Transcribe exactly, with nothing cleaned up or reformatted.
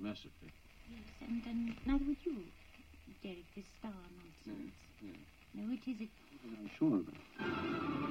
Massively. Yes, and, and neither would you, Derek, this star nonsense. Yes, yes. No, it is... It... I'm sure of it.